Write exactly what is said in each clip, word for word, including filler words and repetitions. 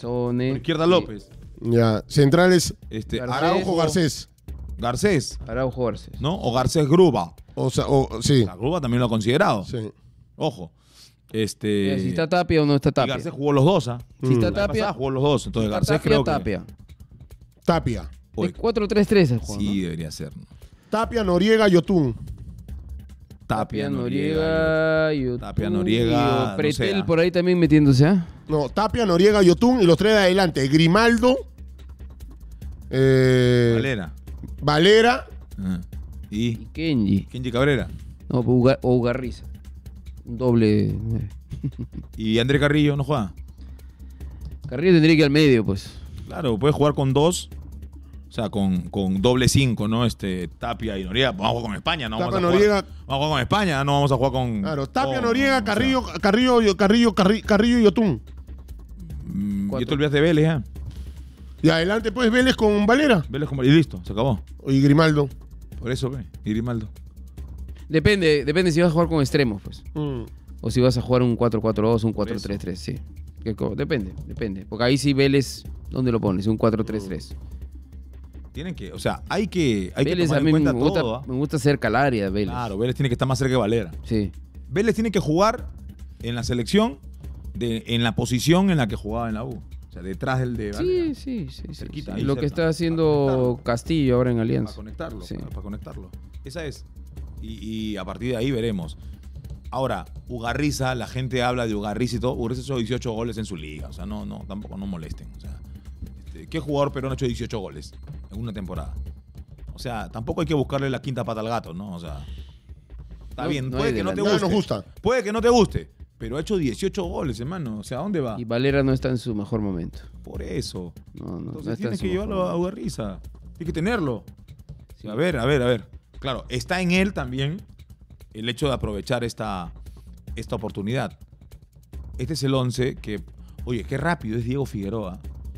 Sone. Por izquierda sí. López. Ya. Centrales, Este, Garcés. Araujo, Garcés. Garcés, Araujo Garcés. ¿no? O Garcés Gruba. O sea, o, sí. La Gruba también lo ha considerado. Sí. Ojo. Este. Mira, si está Tapia o no está y Tapia. Garcés jugó los dos, ¿ah? Si está La pasada Tapia, jugó los dos. Entonces está Garcés Tapia, creo que. Tapia. Tapia. Oye, Es cuatro tres tres el juego, sí, ¿no? debería ser. ¿no? Tapia, Noriega, Yotún. Tapia, Tapia, Noriega. Noriega, Yotun, Tapia, Noriega, y Pretel no sé, ah. por ahí también metiéndose, ¿ah? No, Tapia, Noriega, Yotún y los tres de adelante. Grimaldo, eh, Valera. Valera, Ah. Y Y Kenji. Kenji Cabrera. No, pues Uga- o Ugarriza. Un doble. nueve. Y André Carrillo no juega. Carrillo tendría que ir al medio, pues. Claro, puede jugar con dos. O sea, con, con doble cinco, ¿no? Este, Tapia y Noriega. Vamos a jugar con España, ¿no? Tapia, Vamos a jugar, Noriega. vamos a jugar con España, no vamos a jugar con. claro, Tapia, con- Noriega, o sea, Carrillo, Carrillo, Carrillo, Carrillo, Carrillo y Yotún. mm, Cuatro. y te olvidas de Vélez, ¿ya? Y adelante, pues, Vélez con Valera Vélez como. Y listo, se acabó. y Grimaldo. Por eso, ve. Y Grimaldo. Depende, depende si vas a jugar con extremos, pues. Mm. O si vas a jugar un cuatro cuatro dos, un Por cuatro eso. tres tres, sí. Que co- Depende, depende. Porque ahí sí Vélez, ¿dónde lo pones? Un cuatro tres tres. Tienen que. O sea, hay que, hay que Vélez tomar a en mí me cuenta gusta, todo. ¿ah? me gusta cerca al área, Vélez. Claro, Vélez tiene que estar más cerca que Valera. Sí. Vélez tiene que jugar en la selección de, en la posición en la que jugaba en la U. O sea, detrás del de Valera. Sí, sí, sí. sí, Cerquita, sí. ahí Lo que cerca. está Para haciendo conectarlo. Castillo ahora en Para Alianza. conectarlo, Sí. para, para conectarlo. Esa es. Y, y a partir de ahí veremos. Ahora, Ugarriza, la gente habla de Ugarriza y todo. Ugarriza hizo dieciocho goles en su liga. O sea, no, no, tampoco no molesten. O sea, este, ¿qué jugador peruano ha hecho dieciocho goles en una temporada? O sea, tampoco hay que buscarle la quinta pata al gato, ¿no? O sea, está No, bien, no puede hay que no te delantero. guste. No nos gusta. Puede que no te guste, pero ha hecho dieciocho goles, hermano. O sea, ¿a dónde va? Y Valera no está en su mejor momento. Por eso. No, no, no Entonces está en tienes su que mejor llevarlo a momento. Ugarriza. Tienes que tenerlo. Sí. A ver, a ver, a ver. Claro, está en él también el hecho de aprovechar esta, esta oportunidad. Este es el once que, oye, qué rápido es Diego Figueroa.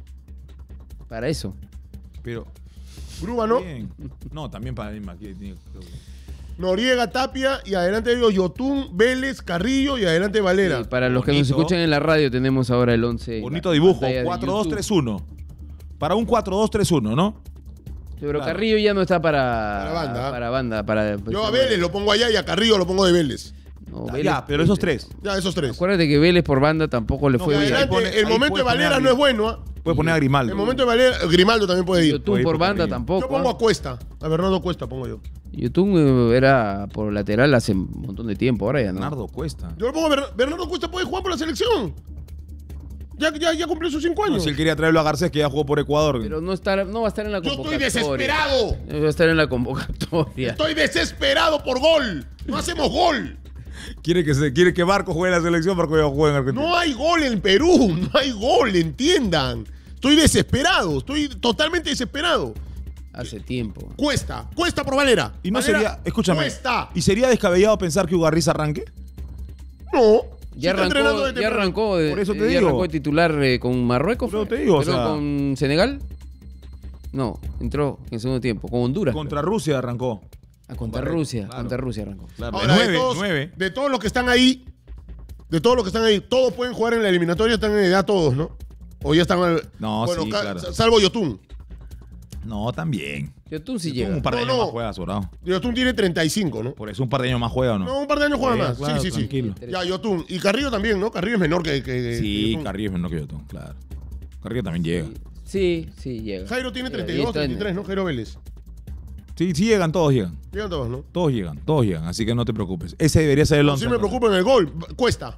Para eso. Pero, Gruba, ¿no? bien. No, también para Lima. aquí tiene- creo que- Noriega, Tapia y adelante digo Yotún, Vélez, Carrillo y adelante Valera. Sí, para los que nos Bonito. escuchan en la radio tenemos ahora el once. Bonito dibujo. Pantalla de cuatro dos YouTube. tres uno. Para un cuatro dos tres uno, ¿no? Sí, pero Claro. Carrillo ya no está para Para banda. Para banda, para- Yo a Vélez lo pongo allá y a Carrillo lo pongo de Vélez. No, Ya, Vélez- ya, pero esos tres. Ya, esos tres. Acuérdate que Vélez por banda tampoco le No, fue Y ahí bien. adelante, pone- el ahí momento de puedes poner Valera a no es Gri- bueno, ¿ah? Puede poner a Grimaldo. El momento de Valera, Grimaldo también puede ir. YouTube Puede ir por por banda Carrillo. tampoco. Yo pongo ¿ah? a Cuesta, a Bernardo Cuesta pongo yo. YouTube eh, era por lateral hace un montón de tiempo, ahora ya no. Bernardo Cuesta. Yo lo pongo a Ber- Bernardo Cuesta puede jugar por la selección. Ya, ya, ya cumplió sus cinco No, años. si él quería traerlo a Garcés, que ya jugó por Ecuador. Pero no, estar, no va a estar en la Yo estoy convocatoria. desesperado. No va a estar en la convocatoria. Estoy desesperado por gol. No hacemos gol. Quiere que, se, quiere que Barco juegue en la selección para que juegue en Argentina. No hay gol en Perú. No hay gol, entiendan. Estoy desesperado. Estoy totalmente desesperado. Hace tiempo. Cuesta. Cuesta por Valera. Y no Valera, sería, escúchame, Cuesta. ¿y sería descabellado pensar que Ugarriza arranque? No. Ya Si está entrenando arrancó, desde ya temprano. arrancó, de- Por eso te ya digo. arrancó de titular eh, con Marruecos. Pero fue. te digo, o Perdón, sea- con Senegal. No, entró en segundo tiempo. Con Honduras. Contra Rusia arrancó. Ah, contra Barreto, Rusia. claro. Contra Rusia arrancó. Claro, Ahora, de de, nueve, todos, nueve. de todos los que están ahí, de todos los que están ahí, todos pueden jugar en la eliminatoria, están en edad todos, ¿no? O ya están al- No, bueno, sí, ca- claro. salvo Yotún. No, también. YouTube sí Un llega. par de No, años no. más juega, sobrado. Yotún tiene treinta y cinco, ¿no? Por eso un par de años más juega, ¿o no? No, un par de años juega Sí, más. claro, sí, sí, sí. tranquilo. Ya, Yotún. Y Carrillo también, ¿no? Carrillo es menor que, que Sí, Yotún. Carrillo es menor que yo, tú, claro. Carrillo también llega. Sí, sí, llega. Jairo tiene Llega, treinta y y dos, está en- treinta y tres, ¿no? Jairo Vélez. Sí, sí llegan, todos llegan. Llegan todos, ¿no? Todos llegan, todos llegan. Así que no te preocupes. Ese debería ser el once. Sí me preocupa en el gol. Cuesta.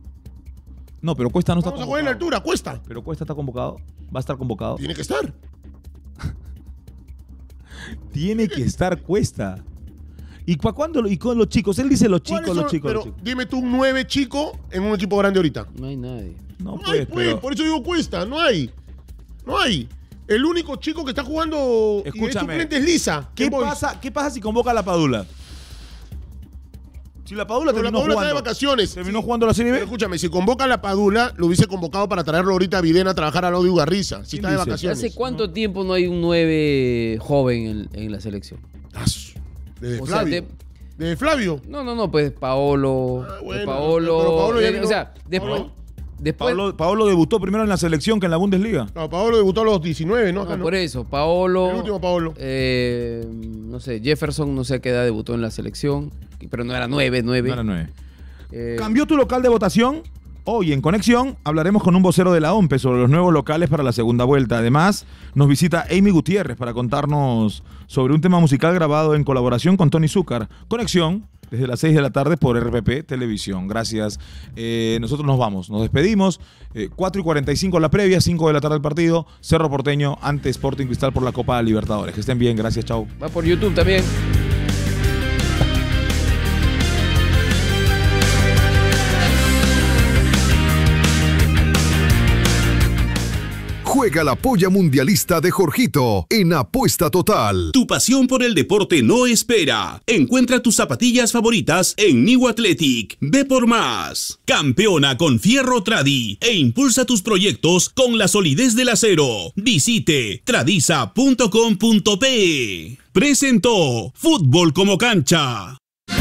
No, pero Cuesta no está Vamos a jugar en la convocado. altura. Cuesta. Pero Cuesta está convocado. Va a estar convocado. Tiene que estar. Tiene que estar Cuesta. ¿Y para cuándo? lo- ¿Y con los chicos? Él dice los ¿Cuáles chicos, los son? chicos, Pero los chicos. dime tú un nueve chico en un equipo grande ahorita. No hay nadie. No, No hay, pues, pues. pero... Por eso digo Cuesta. No hay. No hay. El único chico que está jugando y es Escúchame. suplente es Lisa. ¿Qué Ken Boys. pasa, ¿Qué pasa si convoca a la Padula? Si la Padula Pero la terminó Padula está de jugando, vacaciones. terminó Sí. jugando la Serie Pero B. escúchame, si convoca a la Padula, lo hubiese convocado para traerlo ahorita a Videna a trabajar al lado de Ugarriza. Si ¿Quién está de dice? vacaciones. ¿Hace cuánto tiempo no hay un nueve joven en, en la selección? Ah, Desde O sea, Flavio. de- Desde Flavio. No, no, no, pues Paolo. Ah, de bueno, Paolo. pero Paolo ya de- vino- o sea, de, Paolo- Después, Paolo, Paolo debutó primero en la selección que en la Bundesliga. No, Paolo debutó a los diecinueve, ¿no? Acá, no, ¿no? por eso, Paolo. El último Paolo. eh, no sé, Jefferson, no sé a qué edad debutó en la selección, pero no era nueve, nueve. No era nueve. Eh, ¿Cambió tu local de votación? Hoy en Conexión hablaremos con un vocero de la OMPE sobre los nuevos locales para la segunda vuelta. Además, nos visita Amy Gutiérrez para contarnos sobre un tema musical grabado en colaboración con Tony Zúcar. Conexión, desde las seis de la tarde por R P P Televisión. Gracias. Eh, nosotros nos vamos, nos despedimos. Eh, cuatro y cuarenta y cinco la previa, cinco de la tarde el partido. Cerro Porteño ante Sporting Cristal por la Copa Libertadores. Que estén bien, gracias, chao. Va por YouTube también. Juega la polla mundialista de Jorgito en Apuesta Total. Tu pasión por el deporte no espera. Encuentra tus zapatillas favoritas en New Athletic. Ve por más. Campeona con Fierro Tradi e impulsa tus proyectos con la solidez del acero. Visite tradiza punto com punto pe. Presentó Fútbol como Cancha.